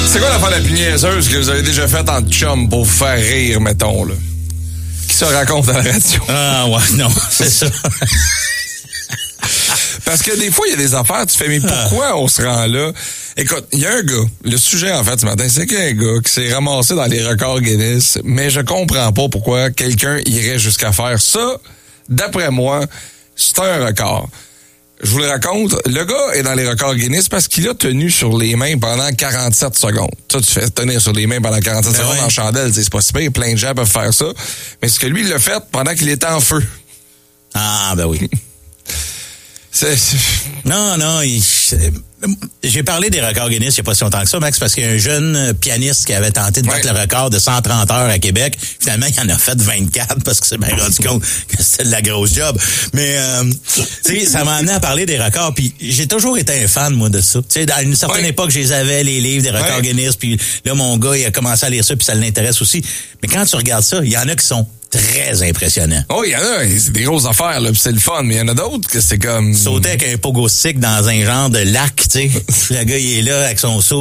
C'est quoi l'affaire la plus niaiseuse que vous avez déjà faite en chum pour vous faire rire, mettons, là? Qui se raconte à la radio? Ah, ouais, non, c'est ça. Parce que des fois, il y a des affaires, tu fais, mais pourquoi on se rend là? Écoute, il y a un gars, le sujet, en fait, ce matin, c'est qu'il y a un gars qui s'est ramassé dans les records Guinness, mais je comprends pas pourquoi quelqu'un irait jusqu'à faire ça. D'après moi, c'est un record. Je vous le raconte, le gars est dans les records Guinness parce qu'il a tenu sur les mains pendant 47 secondes. Ça, tu fais tenir sur les mains pendant 47 secondes en chandelle, c'est pas si pire, plein de gens peuvent faire ça. Mais ce que lui, il l'a fait pendant qu'il était en feu. Ah, ben oui. Non, j'ai parlé des records Guinness il n'y a pas si longtemps que ça, Max, parce qu'il y a un jeune pianiste qui avait tenté de battre le record de 130 heures à Québec. Finalement, il en a fait 24 parce que c'est bien rendu compte que c'était de la grosse job. Mais, tu sais, ça m'a amené à parler des records. Puis j'ai toujours été un fan, moi, de ça. Tu sais, à une certaine époque, je les avais, les livres des records Guinness. Puis là, mon gars, il a commencé à lire ça, puis ça l'intéresse aussi. Mais quand tu regardes ça, il y en a qui sont très impressionnant. Oh, il y en a, c'est des grosses affaires, là, pis c'est le fun, mais il y en a d'autres que c'est comme... Sauter avec un pogo stick dans un genre de lac, tu sais. Le gars, il est là avec son saut.